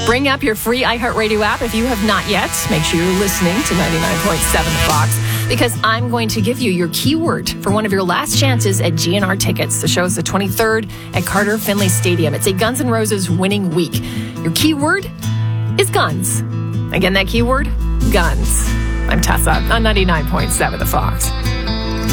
Bring up your free iHeartRadio app if you have not yet. Make sure you're listening to 99.7 The Fox, because I'm going to give you your keyword for one of your last chances at GNR tickets. The show is the 23rd at Carter Finley Stadium. It's a Guns N' Roses winning week. Your keyword is guns. Again, that keyword, guns. I'm Tessa on 99.7 The Fox.